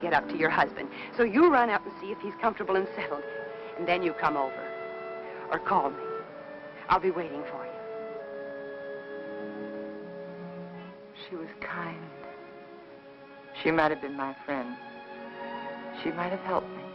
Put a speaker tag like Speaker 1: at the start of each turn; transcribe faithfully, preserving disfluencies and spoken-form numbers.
Speaker 1: get up to your husband. So you run up and see if he's comfortable and settled. And then you come over. Or call me. I'll be waiting for you.
Speaker 2: She was kind. She might have been my friend. She might have helped me.